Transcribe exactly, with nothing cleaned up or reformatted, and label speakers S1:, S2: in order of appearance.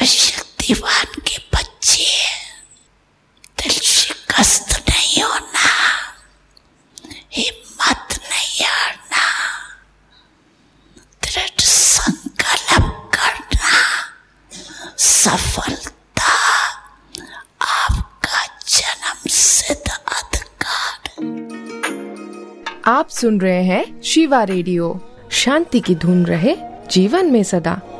S1: सर्वशक्तिवान के बच्चे, दिल शिकस्त नहीं होना, हिम्मत नहीं हारना, दृढ़ संकल्प करना, सफलता आपका जन्मसिद्ध अधिकार।
S2: आप सुन रहे हैं शिवा रेडियो। शांति की धुन रहे जीवन में सदा।